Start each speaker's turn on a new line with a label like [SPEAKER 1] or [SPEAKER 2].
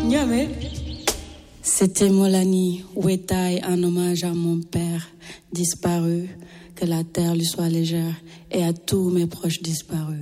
[SPEAKER 1] Niamey. C'était Molani Wetaï en hommage à mon père disparu. Que la terre lui soit légère et à tous mes proches disparus.